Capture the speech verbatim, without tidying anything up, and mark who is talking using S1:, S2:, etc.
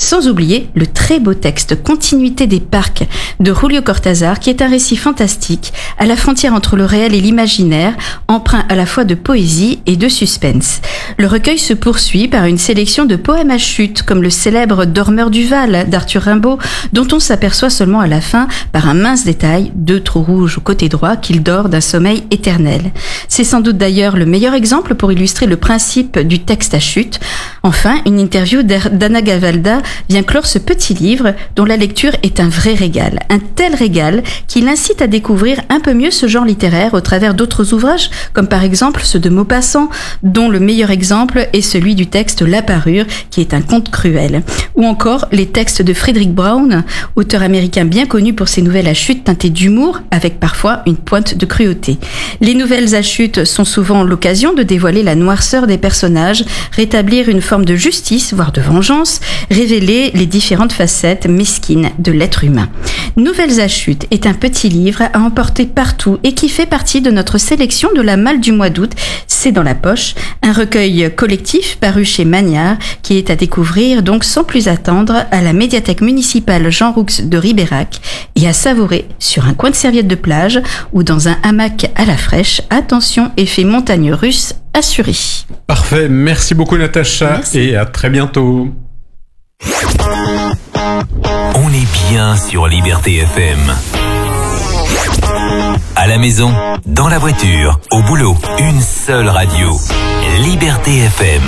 S1: Sans oublier le très beau texte Continuité des parcs de Julio Cortázar, qui est un récit fantastique à la frontière entre le réel et l'imaginaire, empreint à la fois de poésie et de suspense. Le recueil se poursuit par une sélection de poèmes à chute, comme le célèbre Dormeur du Val d'Arthur Rimbaud, dont on s'aperçoit seulement à la fin, par un mince détail, deux trous rouges au côté droit, qu'il dort d'un sommeil éternel. C'est sans doute d'ailleurs le meilleur exemple pour illustrer le principe du texte à chute. Enfin, une interview d'Anna Gavalda vient clore ce petit livre dont la lecture est un vrai régal. Un tel régal qui l'incite à découvrir un peu mieux ce genre littéraire au travers d'autres ouvrages, comme par exemple ceux de Maupassant, dont le meilleur exemple est celui du texte La Parure, qui est un conte cruel. Ou encore les textes de Frederick Brown, auteur américain bien connu pour ses nouvelles à chute teintées d'humour, avec parfois une pointe de cruauté. Les nouvelles à chute sont souvent l'occasion de dévoiler la noirceur des personnages, rétablir une forme de justice, voire de vengeance, révéler les différentes facettes mesquines de l'être humain. Nouvelles à chute est un petit livre à emporter partout et qui fait partie de notre sélection de la Malle du mois d'août. C'est dans la poche, un recueil collectif paru chez Magnard qui est à découvrir donc sans plus attendre à la médiathèque municipale Jean Roux de Ribérac et à savourer sur un coin de serviette de plage ou dans un hamac à la fraîche. Attention, effet montagne russe assuré.
S2: Parfait, merci beaucoup Natacha. Merci. Et à très bientôt.
S3: On est bien sur Liberté F M. À la maison, dans la voiture, au boulot, une seule radio. Liberté F M.